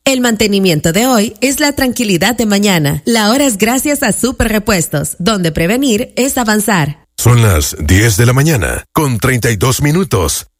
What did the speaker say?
El mantenimiento de hoy es la tranquilidad de mañana. La hora es gracias a Super Repuestos, donde prevenir es avanzar. Son las 10 de la mañana, con 32 minutos.